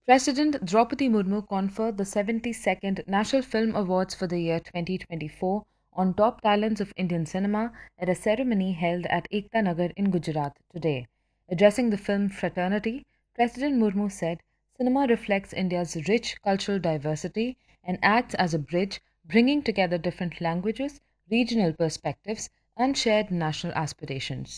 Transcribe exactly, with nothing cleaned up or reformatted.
President Draupadi Murmu conferred the seventy-second National Film Awards for the year twenty twenty-four on top talents of Indian cinema at a ceremony held at Ekta Nagar in Gujarat today. Addressing the film fraternity, President Murmu said, cinema reflects India's rich cultural diversity and acts as a bridge bringing together different languages, regional perspectives, and shared national aspirations.